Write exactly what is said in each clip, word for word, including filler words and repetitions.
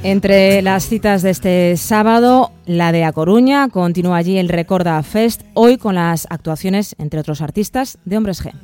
Entre las citas de este sábado, la de A Coruña, continúa allí el Recorda Fest, hoy con las actuaciones, entre otros artistas, de Hombres G.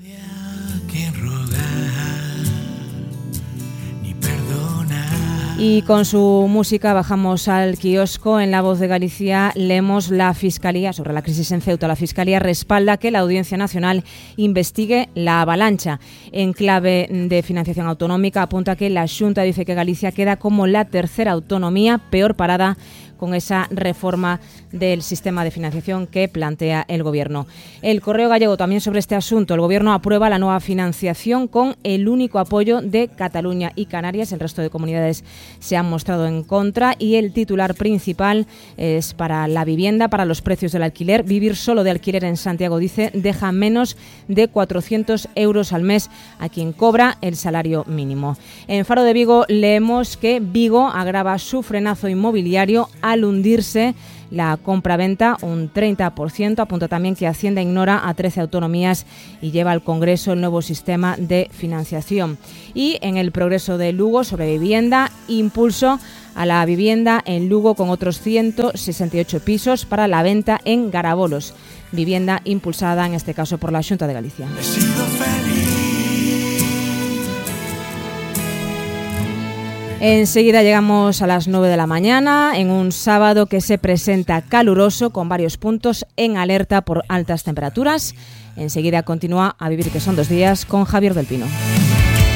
Y con su música bajamos al kiosco. En La Voz de Galicia leemos: la Fiscalía, sobre la crisis en Ceuta, la Fiscalía respalda que la Audiencia Nacional investigue la avalancha. En clave de financiación autonómica apunta que la Xunta dice que Galicia queda como la tercera autonomía peor parada con esa reforma del sistema de financiación que plantea el Gobierno. El Correo Gallego también sobre este asunto. El Gobierno aprueba la nueva financiación con el único apoyo de Cataluña y Canarias. El resto de comunidades se han mostrado en contra y el titular principal es para la vivienda, para los precios del alquiler. Vivir solo de alquiler en Santiago, dice, deja menos de cuatrocientos euros al mes a quien cobra el salario mínimo. En Faro de Vigo leemos que Vigo agrava su frenazo inmobiliario al hundirse la compra-venta un treinta por ciento. Apunta también que Hacienda ignora a trece autonomías y lleva al Congreso el nuevo sistema de financiación. Y en el Progreso de Lugo, sobre vivienda, impulso a la vivienda en Lugo con otros ciento sesenta y ocho pisos para la venta en Garabolos. Vivienda impulsada en este caso por la Xunta de Galicia. He sido feliz. Enseguida llegamos a las nueve de la mañana, en un sábado que se presenta caluroso, con varios puntos en alerta por altas temperaturas. Enseguida continúa A Vivir, que son dos días, con Javier del Pino.